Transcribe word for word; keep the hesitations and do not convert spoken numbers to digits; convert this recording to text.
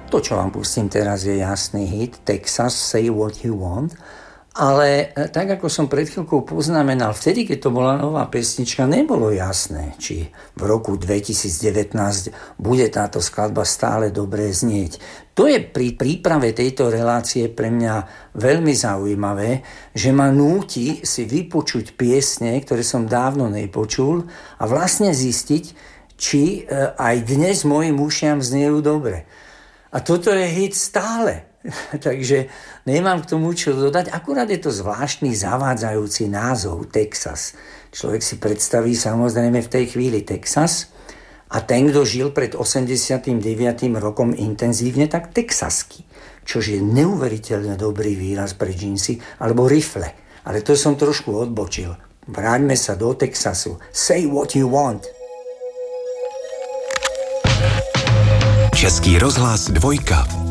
To, čo vám pustím teraz, je jasný hit Texas, Say What You Want. Ale tak, ako som pred chvíľkou poznamenal, vtedy, keď to bola nová pesnička, nebolo jasné, či v roku dvetisícdevätnásť bude táto skladba stále dobre znieť. To je pri príprave tejto relácie pre mňa veľmi zaujímavé, že ma núti si vypočuť piesne, ktoré som dávno nepočul a vlastne zistiť, či aj dnes mojim ušiam zniejú dobre. A toto je hit stále. Takže nemám k tomu čo dodať. Akurát je to zvláštny zavádzajúci názov Texas. Človek si predstaví samozrejme v tej chvíli Texas a ten, kto žil pred osemdesiatym deviatym rokom intenzívne, tak texasky. Čož je neuveriteľne dobrý výraz pre džínsy alebo rifle. Ale to som trošku odbočil. Vráťme sa do Texasu. Say what you want. Český rozhlas dvojka.